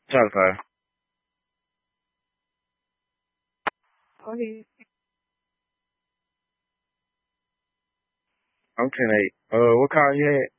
Telephone. Okay. I'm 10-8. What car you had?